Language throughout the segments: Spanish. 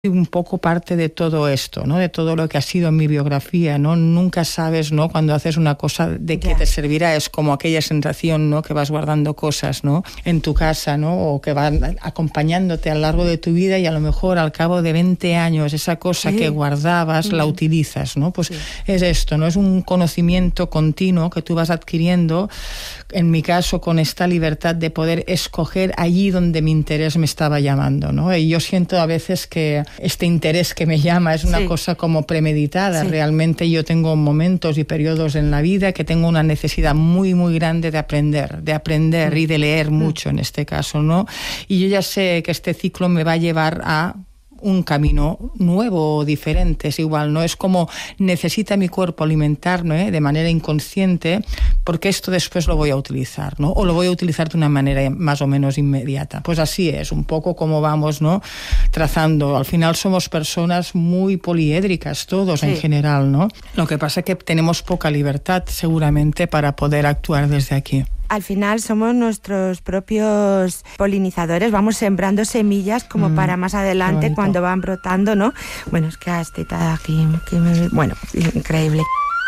un poco parte de todo esto, ¿no? De todo lo que ha sido mi biografía, ¿no? Nunca sabes, ¿no? Cuando haces una cosa de qué te servirá. Es como aquella sensación, ¿no? Que vas guardando cosas, ¿no? En tu casa, ¿no? O que van acompañándote a lo largo de tu vida y a lo mejor al cabo de 20 años esa cosa que guardabas la utilizas, ¿no? Pues es esto, ¿no? Es un conocimiento continuo que tú vas adquiriendo, en mi caso con esta libertad de poder escoger allí donde mi interés me estaba llamando, ¿no? Y yo siento a veces que este interés que me llama es una cosa como premeditada. Realmente yo tengo momentos y periodos en la vida que tengo una necesidad muy, muy grande de aprender y de leer mucho en este caso, ¿no? Y yo ya sé que este ciclo me va a llevar a un camino nuevo o diferente. Es igual, ¿no? Es como necesita mi cuerpo alimentarme de manera inconsciente, porque esto después lo voy a utilizar, ¿no? O lo voy a utilizar de una manera más o menos inmediata. Pues así es, un poco como vamos, ¿no? Trazando. Al final somos personas muy poliédricas todos en general, ¿no? Lo que pasa es que tenemos poca libertad seguramente para poder actuar desde aquí. Al final somos nuestros propios polinizadores, vamos sembrando semillas como para más adelante cuando van brotando, ¿no? Bueno, és que estic aquí... Bueno, increïble.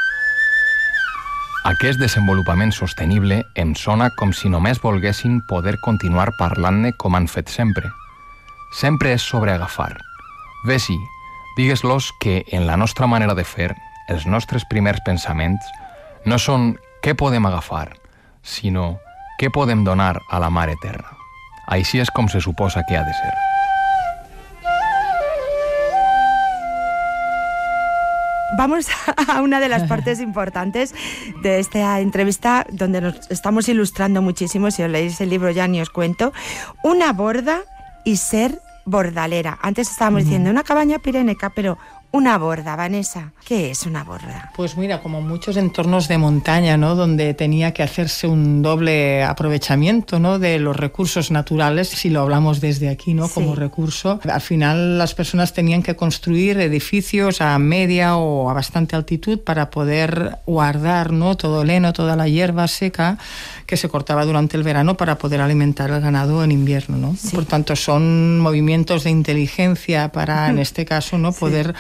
Aquest desenvolupament sostenible em sona com si només volguessin poder continuar parlant-ne com han fet sempre. Sempre és sobre agafar. Ves-hi, digues-los que en la nostra manera de fer, els nostres primers pensaments no són què podem agafar, sinó què podem donar a la Mare Terra. Així és com se suposa que ha de ser. Vamos a una de las partes importantes de esta entrevista donde nos estamos ilustrando muchísimo. Si os leéis el libro ya ni os cuento. Una borda y ser bordalera. Antes estábamos diciendo una cabaña pireneca, pero una borda, Vanessa. ¿Qué es una borda? Pues mira, como muchos entornos de montaña, ¿no? Donde tenía que hacerse un doble aprovechamiento, ¿no? De los recursos naturales, si lo hablamos desde aquí, ¿no? Como recurso. Al final las personas tenían que construir edificios a media o a bastante altitud para poder guardar, ¿no? Todo el heno, toda la hierba seca que se cortaba durante el verano para poder alimentar al ganado en invierno, ¿no? Por tanto, son movimientos de inteligencia para, en este caso, ¿no? Poder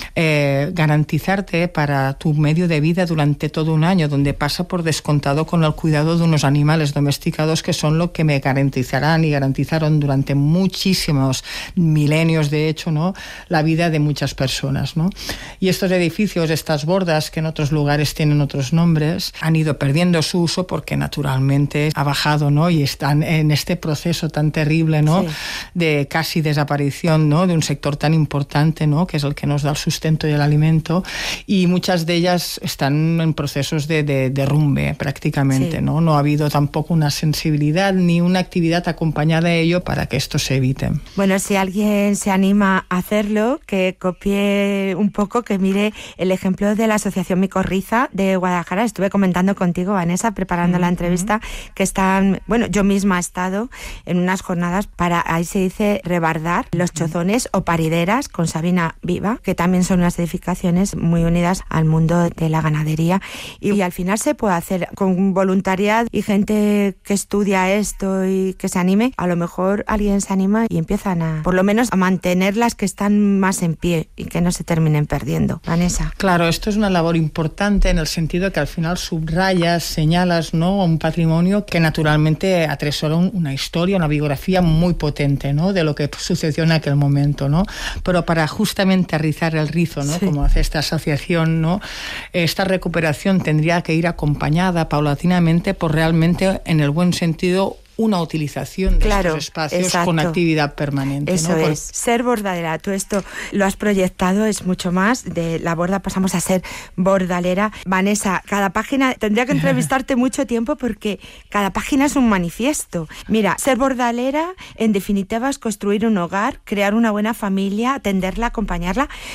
garantizarte para tu medio de vida durante todo un año, donde pasa por descontado con el cuidado de unos animales domesticados que son lo que me garantizarán y garantizaron durante muchísimos milenios, de hecho, ¿no? La vida de muchas personas, ¿no? Y estos edificios, estas bordas, que en otros lugares tienen otros nombres, han ido perdiendo su uso porque naturalmente ha bajado, ¿no? Y están en este proceso tan terrible, ¿no? De casi desaparición, ¿no? De un sector tan importante, ¿no? Que es el que nos da el sustento y el alimento, y muchas de ellas están en procesos de derrumbe prácticamente, ¿no? No ha habido tampoco una sensibilidad ni una actividad acompañada de ello para que esto se evite. Bueno, si alguien se anima a hacerlo, que copie un poco, que mire el ejemplo de la Asociación Micorriza de Guadalajara. Estuve comentando contigo, Vanessa, preparando la entrevista, que están, bueno, yo misma he estado en unas jornadas para, ahí se dice, rebardar los chozones o parideras con Sabina Viva, que también son unas edificaciones muy unidas al mundo de la ganadería, y al final se puede hacer con voluntariado y gente que estudia esto y que se anime. A lo mejor alguien se anima y empiezan a, por lo menos, a mantener las que están más en pie y que no se terminen perdiendo. Vanessa. Claro, esto es una labor importante en el sentido que al final subrayas, señalas, ¿no? Un patrimonio que naturalmente atesora una historia, una biografía muy potente, ¿no? De lo que sucedió en aquel momento, ¿no? Pero para justamente rizar el rizo, ¿no? Como hace esta asociación, ¿no? Esta recuperación tendría que ir acompañada paulatinamente por realmente, en el buen sentido, una utilización de estos espacios con actividad permanente. Eso, ¿no? Ser bordadera. Tú esto lo has proyectado, es mucho más. De la borda pasamos a ser bordalera. Vanessa, cada página, tendría que entrevistarte mucho tiempo porque cada página es un manifiesto. Mira, ser bordalera, en definitiva, es construir un hogar, crear una buena familia, atenderla, acompañarla.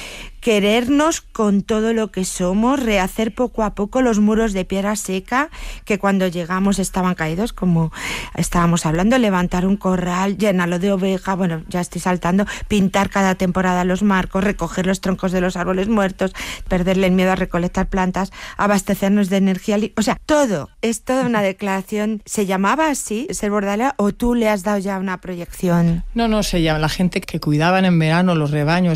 querernos con todo lo que somos, rehacer poco a poco los muros de piedra seca que cuando llegamos estaban caídos, como estábamos hablando, levantar un corral, llenarlo de oveja, bueno, ya estoy saltando, pintar cada temporada los marcos, recoger los troncos de los árboles muertos, perderle el miedo a recolectar plantas, abastecernos de energía, o sea, todo, es toda una declaración. ¿Se llamaba así, Ser Bordalera, o tú le has dado ya una proyección? No, se llama la gente que cuidaban en verano los rebaños